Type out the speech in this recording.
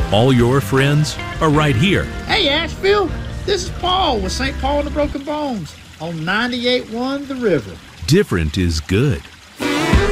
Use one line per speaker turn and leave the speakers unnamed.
All your friends are right here.
Hey, Asheville, this is Paul with St. Paul and the Broken Bones on 98.1 The River.
Different is good.